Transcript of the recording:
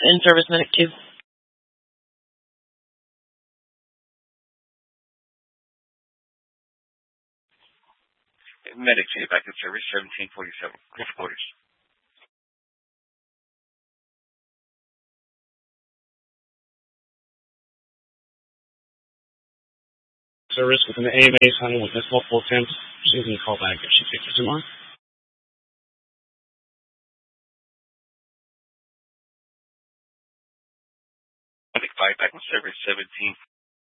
In service, Medic 2. Medic 2, back in service, 1747. Cliff quarters. Service within the AMA tunnel with this multiple attempts. She's going to call back if she takes it tomorrow. Medic 5, back in service, 17.